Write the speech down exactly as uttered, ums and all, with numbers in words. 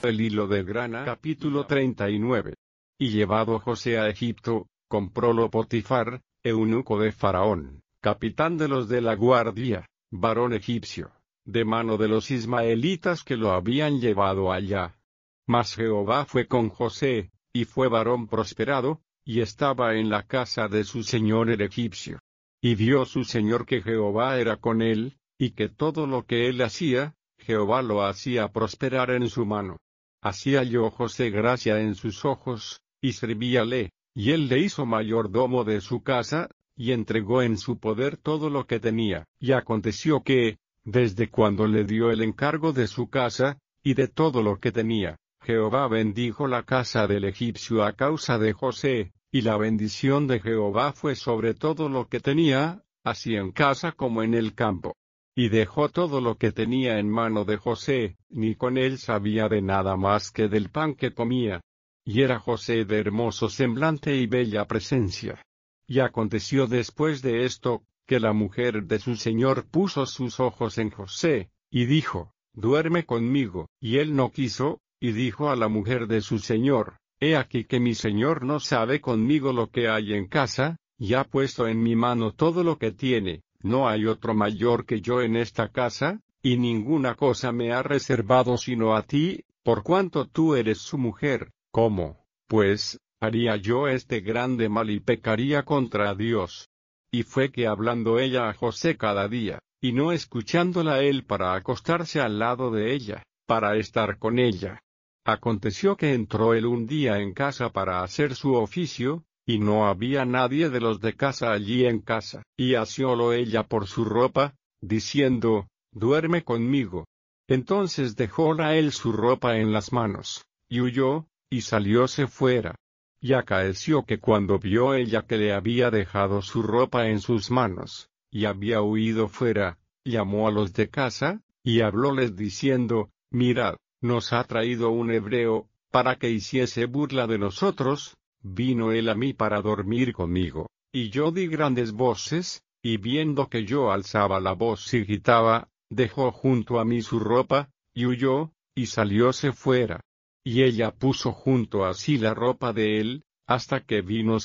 El hilo de grana. Capítulo treinta y nueve. Y llevado José a Egipto, comprólo Potifar, eunuco de Faraón, capitán de los de la guardia, varón egipcio, de mano de los ismaelitas que lo habían llevado allá. Mas Jehová fue con José, y fue varón prosperado, y estaba en la casa de su señor el egipcio. Y vio su señor que Jehová era con él, y que todo lo que él hacía, Jehová lo hacía prosperar en su mano. Así halló José gracia en sus ojos, y servíale, y él le hizo mayordomo de su casa, y entregó en su poder todo lo que tenía. Y aconteció que, desde cuando le dio el encargo de su casa, y de todo lo que tenía, Jehová bendijo la casa del egipcio a causa de José, y la bendición de Jehová fue sobre todo lo que tenía, así en casa como en el campo. Y dejó todo lo que tenía en mano de José, ni con él sabía de nada más que del pan que comía. Y era José de hermoso semblante y bella presencia. Y aconteció después de esto, que la mujer de su señor puso sus ojos en José, y dijo, duerme conmigo. Y él no quiso, y dijo a la mujer de su señor, he aquí que mi señor no sabe conmigo lo que hay en casa, y ha puesto en mi mano todo lo que tiene. No hay otro mayor que yo en esta casa, y ninguna cosa me ha reservado sino a ti, por cuanto tú eres su mujer. ¿Cómo, pues, haría yo este grande mal y pecaría contra Dios? Y fue que hablando ella a José cada día, y no escuchándola él para acostarse al lado de ella, para estar con ella. Aconteció que entró él un día en casa para hacer su oficio, y no había nadie de los de casa allí en casa. Y asiólo ella por su ropa, diciendo, duerme conmigo. Entonces dejóla él su ropa en las manos, y huyó, y salióse fuera. Y acaeció que cuando vio ella que le había dejado su ropa en sus manos, y había huido fuera, llamó a los de casa, y hablóles diciendo, mirad, nos ha traído un hebreo, para que hiciese burla de nosotros. Vino él a mí para dormir conmigo, y yo di grandes voces, y viendo que yo alzaba la voz y gritaba, dejó junto a mí su ropa, y huyó, y salióse fuera. Y ella puso junto a sí la ropa de él, hasta que vino